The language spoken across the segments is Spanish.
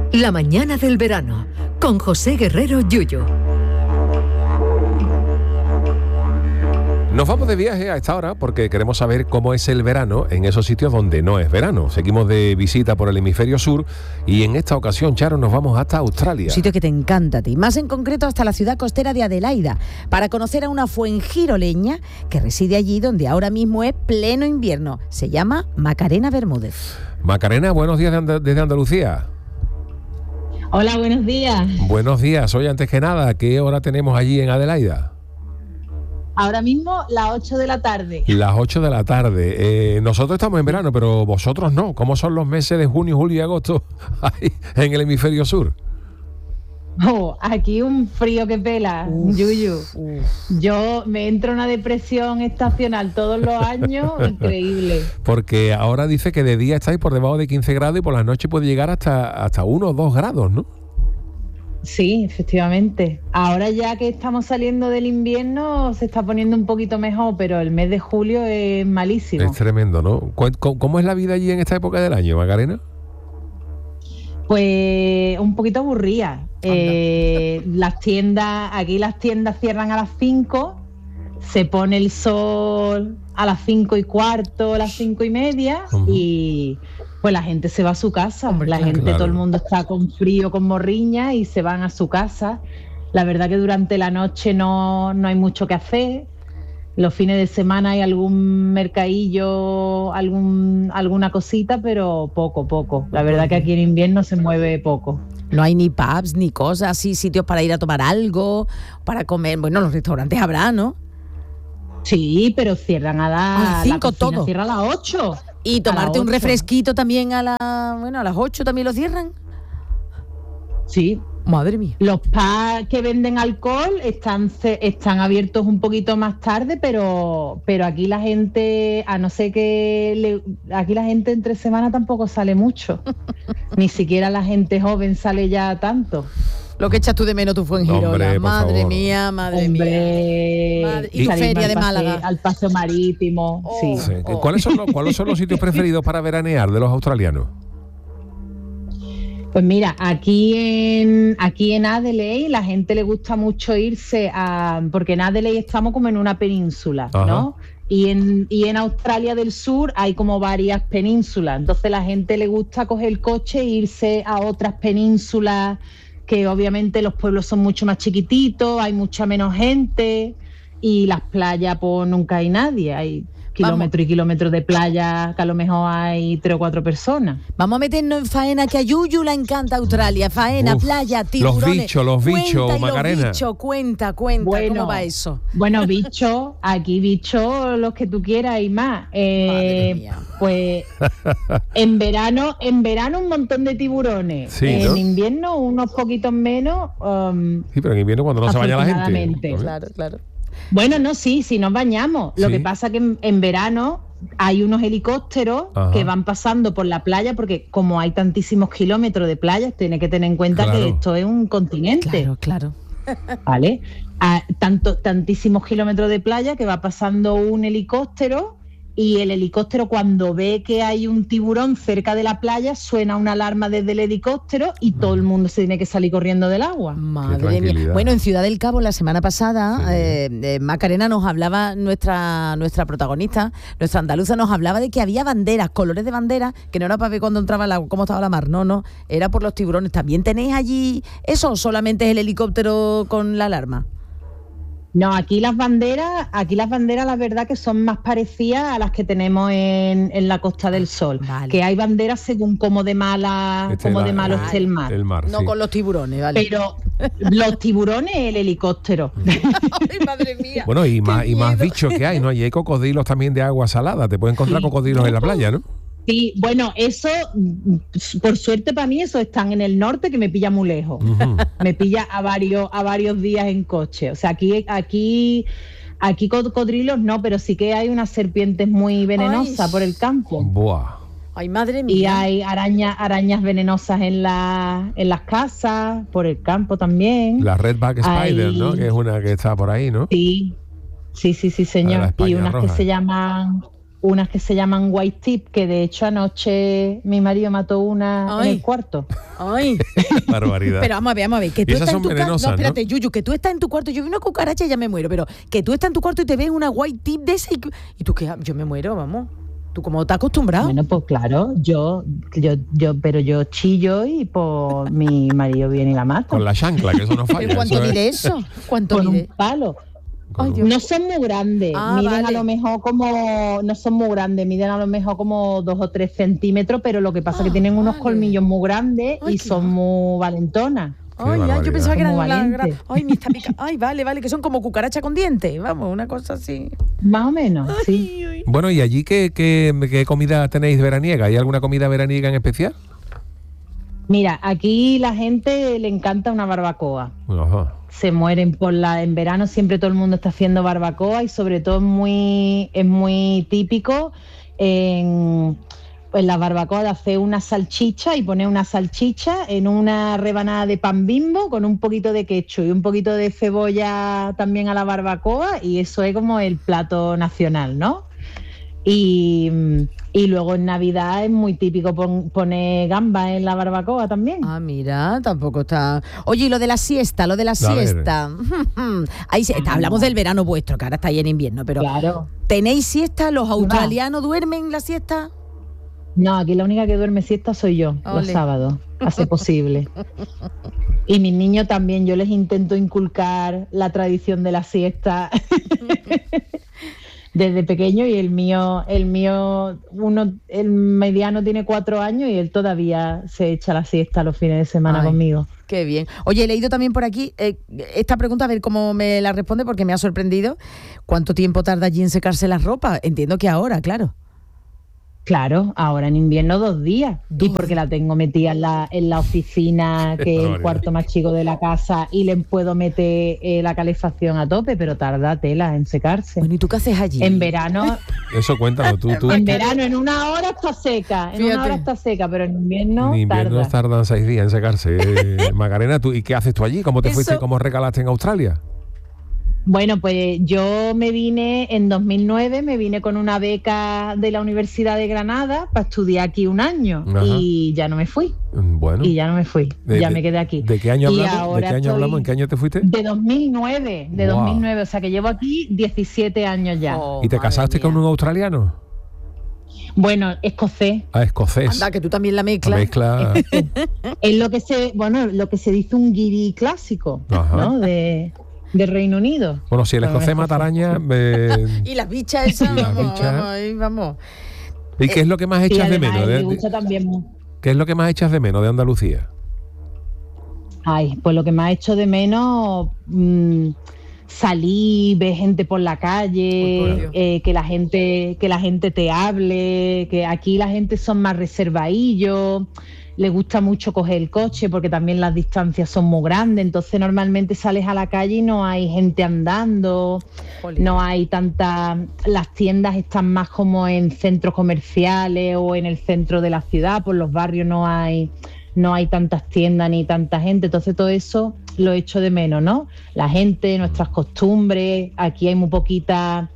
La mañana del verano, con José Guerrero Yuyu. Nos vamos de viaje a esta hora porque queremos saber cómo es el verano en esos sitios donde no es verano. Seguimos de visita por el hemisferio sur y en esta ocasión, Charo, nos vamos hasta Australia. Un sitio que te encanta a ti, más en concreto hasta la ciudad costera de Adelaida, para conocer a una fuengiroleña que reside allí donde ahora mismo es pleno invierno. Se llama Macarena Bermúdez. Macarena, buenos días desde Andalucía. Hola, buenos días. Buenos días. Oye, antes que nada, ¿qué hora tenemos allí en Adelaida? Ahora mismo las 8 de la tarde. Las 8 de la tarde. Nosotros estamos en verano, pero vosotros no. ¿Cómo son los meses de junio, julio y agosto ahí en el hemisferio sur? Oh, aquí un frío que pela, Yuyu. Yo me entro en una depresión estacional todos los años, increíble. Porque ahora dice que de día estáis por debajo de 15 grados y por la noche puede llegar hasta 1 o 2 grados, ¿no? Sí, efectivamente. Ahora ya que estamos saliendo del invierno se está poniendo un poquito mejor, pero el mes de julio es malísimo. Es tremendo, ¿no? ¿Cómo es la vida allí en esta época del año, Macarena? Pues un poquito aburrida. Las tiendas cierran a las 5, se pone el sol a las 5:15, a las 5:30 y pues la gente se va a su casa. Todo el mundo está con frío, con morriña y se van a su casa. La verdad que durante la noche no hay mucho que hacer. Los fines de semana hay algún mercadillo, alguna cosita, pero poco. La verdad que aquí en invierno se mueve poco. No hay ni pubs ni cosas así, sitios para ir a tomar algo, para comer. Bueno, los restaurantes habrá, ¿no? Sí, pero cierran a las 5 todo. Cierra a las 8. Y tomarte un refresquito también a las 8 también lo cierran. Sí. Madre mía. Los pubs que venden alcohol están abiertos un poquito más tarde, pero aquí la gente, a no ser que aquí la gente entre semana tampoco sale mucho. Ni siquiera la gente joven sale ya tanto. Lo que echas tú de menos tu Fuengirola. Madre mía. Y tu feria de Málaga. Al paseo marítimo. Sí. ¿Cuáles son los sitios preferidos para veranear de los australianos? Pues mira, aquí en Adelaide la gente le gusta mucho irse porque en Adelaide estamos como en una península, ¿no? Ajá. Y en Australia del Sur hay como varias penínsulas. Entonces la gente le gusta coger el coche e irse a otras penínsulas, que obviamente los pueblos son mucho más chiquititos, hay mucha menos gente y las playas pues nunca hay nadie, hay kilómetros y kilómetros de playa que a lo mejor hay 3 o 4 personas. Vamos a meternos en faena, que a Yuyu le encanta Australia, faena, playa, tiburones. Los bichos, Macarena. Cuenta, bueno, ¿cómo va eso? Bueno, bichos, aquí bichos los que tú quieras y más. Pues en verano un montón de tiburones, sí, en ¿no? invierno unos poquitos menos. Sí, pero en invierno cuando no se baña la gente. Claro. Bueno, no, sí, nos bañamos. Lo que pasa que en verano hay unos helicópteros que van pasando por la playa, porque como hay tantísimos kilómetros de playas, tiene que tener en cuenta que esto es un continente. Claro. ¿Vale? Tantísimos kilómetros de playa que va pasando un helicóptero, y el helicóptero, cuando ve que hay un tiburón cerca de la playa, suena una alarma desde el helicóptero y todo el mundo se tiene que salir corriendo del agua. Madre mía. Bueno, en Ciudad del Cabo la semana pasada, Macarena nos hablaba, nuestra protagonista, nuestra andaluza, nos hablaba de que había banderas, colores de bandera, que no era para ver cuando entraba el agua, cómo estaba la mar, no, era por los tiburones. ¿También tenéis allí eso o solamente es el helicóptero con la alarma? No, aquí las banderas, la verdad que son más parecidas a las que tenemos en la Costa del Sol. Vale. Que hay banderas según cómo de malo esté el mar. No con los tiburones, ¿vale? Pero los tiburones, el helicóptero. Ay, madre mía. Bueno, y más bichos que hay, ¿no? Y hay cocodrilos también de agua salada. Te puedes encontrar cocodrilos en la playa, ¿no? Sí, bueno, eso, por suerte para mí, eso están en el norte, que me pilla muy lejos. Uh-huh. Me pilla a varios días en coche. O sea, aquí cocodrilos no, pero sí que hay unas serpientes muy venenosas por el campo. Buah. Ay, madre mía. Y hay arañas venenosas en las casas, por el campo también. La Redback Spider, ¿no? Que es una que está por ahí, ¿no? Sí, señor. Y unas roja, que se llaman unas que se llaman white tip, que de hecho anoche mi marido mató una en el cuarto. Ay. Barbaridad. Pero vamos a ver, que tú Y esas estás en son tu cuarto. venenosas, No, espérate, ¿no? Yuyu, que tú estás en tu cuarto. Yo vi una cucaracha y ya me muero, pero que tú estás en tu cuarto y te ves una white tip de esa y tú que yo me muero, vamos. ¿Tú cómo estás acostumbrado? Bueno, pues claro, pero yo chillo y pues mi marido viene y la mata. Con la chancla, que eso no falla. ¿Pero cuánto eso es- mide eso? ¿Cuánto Con un mide? palo. Ay, Dios. No son muy grandes, miden vale. a lo mejor como, no son muy grandes, miden a lo mejor como 2 o 3 centímetros, pero lo que pasa es que tienen unos vale. colmillos muy grandes Ay, y qué son muy valentonas. Ay, ya, yo barbaridad. pensaba que eran Como la valiente. Ay, me está pica. Ay, vale, que son como cucaracha con dientes. Vamos, una cosa así. Más o menos, sí. Bueno, ¿y allí qué comida tenéis veraniega? ¿Hay alguna comida veraniega en especial? Mira, aquí la gente le encanta una barbacoa. Ajá. Se mueren en verano siempre todo el mundo está haciendo barbacoa y sobre todo es muy típico en la barbacoa de hacer una salchicha y poner una salchicha en una rebanada de pan Bimbo con un poquito de ketchup y un poquito de cebolla también a la barbacoa, y eso es como el plato nacional, ¿no? Y luego en Navidad es muy típico poner gambas en la barbacoa también. Ah, mira, tampoco está. Oye, y lo de la siesta, A ver. Ahí hablamos del verano vuestro, que ahora está ahí en invierno, pero Claro. ¿tenéis siesta? ¿Los australianos duermen la siesta? No, aquí la única que duerme siesta soy yo, los Ole. sábados, hace posible. Y mis niños también, yo les intento inculcar la tradición de la siesta desde pequeño, y el mediano tiene 4 años y él todavía se echa la siesta los fines de semana Ay. conmigo. Qué bien. Oye, he leído también por aquí esta pregunta, a ver cómo me la responde, porque me ha sorprendido. ¿Cuánto tiempo tarda allí en secarse la ropa? Entiendo que ahora, claro. Claro, ahora en invierno 2 días. Y porque la tengo metida en la oficina, que es el cuarto más chico de la casa, y le puedo meter la calefacción a tope, pero tarda tela en secarse. Bueno, ¿y tú qué haces allí? En verano, Eso cuéntanos, tú. en verano en una hora está seca, pero en invierno, En invierno tarda. tardan 6 días en secarse. Macarena, ¿tú y qué haces tú allí? ¿Cómo te fuiste? Eso- ¿Cómo regalaste en Australia? Bueno, pues yo me vine en 2009, me vine con una beca de la Universidad de Granada para estudiar aquí un año. Ajá. Y ya no me fui. Bueno. Y ya no me fui, ya me quedé aquí. ¿De qué año Y hablamos? ¿De ahora qué año hablamos? estoy- ¿En qué año te fuiste? De 2009, Wow. 2009, o sea que llevo aquí 17 años ya. Oh, ¿Y te madre casaste mía. con un australiano? Bueno, escocés. Ah, escocés. Anda, que tú también la La mezclas. mezcla. Es lo que se dice un guiri clásico, Ajá. ¿no? De Reino Unido. Bueno, si el Pero escocés es mata araña. Y las bichas esas, Y las vamos, bichas. vamos, ahí, vamos. ¿Y qué es lo que más Sí, echas de además, menos? me gusta también. ¿Qué es lo que más echas de menos de Andalucía? Ay, pues lo que me ha hecho de menos, salir, ver gente por la Ay, calle, por Dios. que la gente te hable, que aquí la gente son más reservadillos, le gusta mucho coger el coche porque también las distancias son muy grandes, entonces normalmente sales a la calle y no hay gente andando, Jolín. no hay tanta, las tiendas están más como en centros comerciales o en el centro de la ciudad, por los barrios no hay tantas tiendas ni tanta gente, entonces todo eso lo echo de menos, ¿no? La gente, nuestras costumbres, aquí hay muy poquitas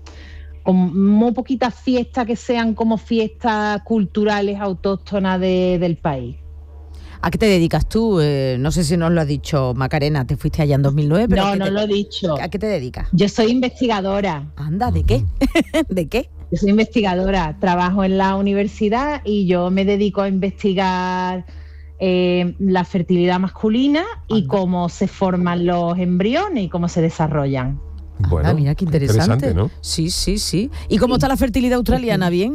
fiestas que sean como fiestas culturales autóctonas del país. ¿A qué te dedicas tú? No sé si nos lo has dicho, Macarena, te fuiste allá en 2009, pero No, ¿qué no te- lo he dicho. ¿A qué te dedicas? Yo soy investigadora. Anda, ¿de qué? ¿De qué? Yo soy investigadora, trabajo en la universidad y yo me dedico a investigar la fertilidad masculina y Anda. cómo se forman los embriones y cómo se desarrollan. Bueno, Ah, mira qué interesante. ¿no? Sí, sí, sí. ¿Y cómo está la fertilidad australiana? ¿Bien?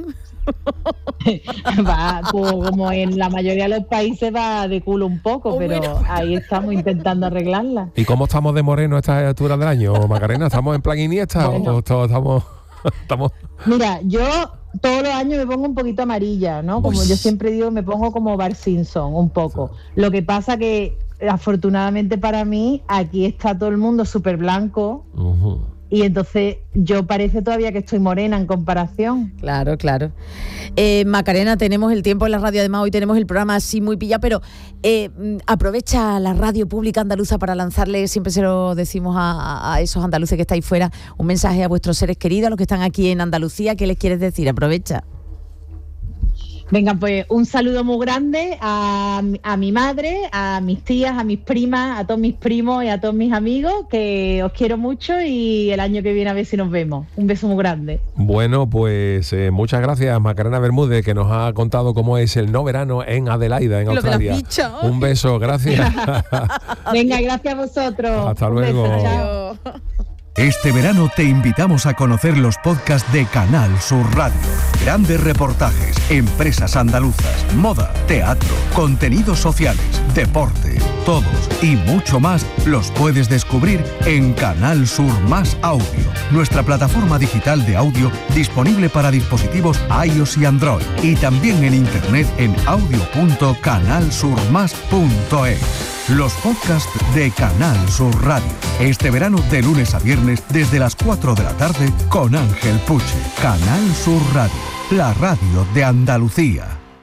Va, pues, como en la mayoría de los países va de culo un poco, Oh, pero bueno. ahí estamos intentando arreglarla. ¿Y cómo estamos de moreno a esta altura del año, Macarena? ¿Estamos en plan Iniesta Bueno. o estamos... Mira, yo todos los años me pongo un poquito amarilla, ¿no? Como Uy. yo siempre digo, me pongo como Bart Simpson, un poco. Lo que pasa que, afortunadamente para mí, aquí está todo el mundo súper blanco, Ujú. y entonces yo parece todavía que estoy morena en comparación. Claro, claro. Macarena, tenemos el tiempo en la radio, además hoy tenemos el programa así muy pillado, pero aprovecha la radio pública andaluza para lanzarle, siempre se lo decimos a esos andaluces que estáis fuera, un mensaje a vuestros seres queridos, a los que están aquí en Andalucía. ¿Qué les quieres decir? Aprovecha. Venga, pues un saludo muy grande a mi madre, a mis tías, a mis primas, a todos mis primos y a todos mis amigos, que os quiero mucho y el año que viene a ver si nos vemos. Un beso muy grande. Bueno, pues muchas gracias, Macarena Bermúdez, que nos ha contado cómo es el no verano en Adelaida, en Australia. Un beso, gracias. Venga, gracias a vosotros. Hasta luego. Un beso, chao. Este verano te invitamos a conocer los podcasts de Canal Sur Radio. Grandes reportajes, empresas andaluzas, moda, teatro, contenidos sociales, deporte, todos y mucho más los puedes descubrir en Canal Sur Más Audio, nuestra plataforma digital de audio disponible para dispositivos iOS y Android, y también en internet en audio.canalsurmas.es. Los podcasts de Canal Sur Radio. Este verano de lunes a viernes desde las 4 de la tarde con Ángel Puche. Canal Sur Radio, la radio de Andalucía.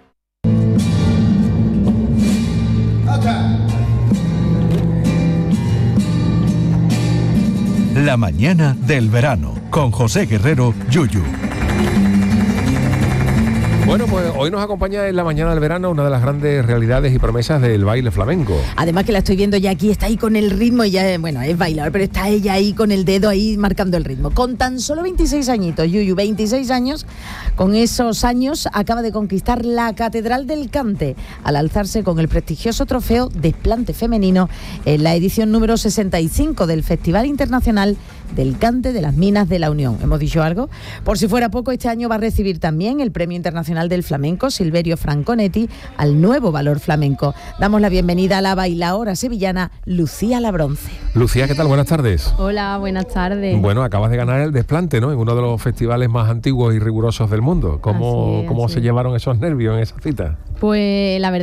La mañana del verano con José Guerrero, Yuyu. Bueno, pues hoy nos acompaña en la mañana del verano una de las grandes realidades y promesas del baile flamenco. Además que la estoy viendo ya aquí, está ahí con el ritmo y ya, bueno, es bailador, pero está ella ahí con el dedo ahí marcando el ritmo. Con tan solo 26 añitos, Yuyu, 26 años, con esos años acaba de conquistar la Catedral del Cante al alzarse con el prestigioso trofeo Desplante Femenino en la edición número 65 del Festival Internacional del Cante de las Minas de la Unión. ¿Hemos dicho algo? Por si fuera poco, este año va a recibir también el Premio Internacional del Flamenco Silverio Franconetti al nuevo valor flamenco. Damos la bienvenida a la bailaora sevillana Lucía Labronce. Lucía, ¿qué tal? Buenas tardes. Hola, buenas tardes. Bueno, acabas de ganar el Desplante, ¿no? En uno de los festivales más antiguos y rigurosos del mundo. ¿Cómo se llevaron esos nervios en esa cita? Pues la verdad